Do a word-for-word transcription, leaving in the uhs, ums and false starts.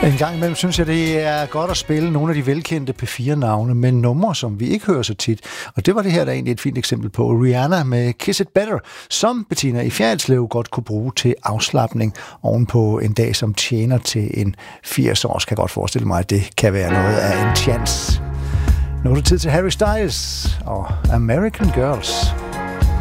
En gang imellem synes jeg, det er godt at spille nogle af de velkendte P fire navne med numre, som vi ikke hører så tit. Og det var det her, der er egentlig et fint eksempel på. Rihanna med Kiss It Better, som Bettina i Fjerritslev godt kunne bruge til afslapning ovenpå en dag, som tjener til en firs års. Kan godt forestille mig, at det kan være noget af en chance. Nu er det tid til Harry Styles og American Girls.